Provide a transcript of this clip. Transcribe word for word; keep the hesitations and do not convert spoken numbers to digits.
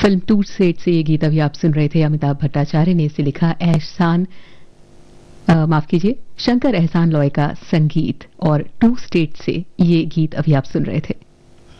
Film to state से ये गीत अभी आप सुन रहे थे। अमिताभ भट्टाचार्य ने इसे लिखा। एहसान माफ कीजिए शंकर एहसान लॉय का संगीत और टू स्टेट से ये गीत अभी आप सुन रहे थे।